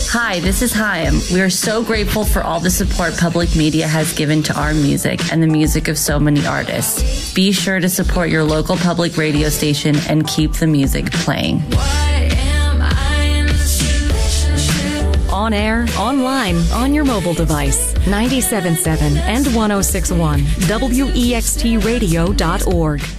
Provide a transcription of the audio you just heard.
Hi, this is Chaim. We are so grateful for all the support public media has given to our music and the music of so many artists. Be sure to support your local public radio station and keep the music playing. On air, online, on your mobile device. 97.7 and 106.1 WEXTradio.org.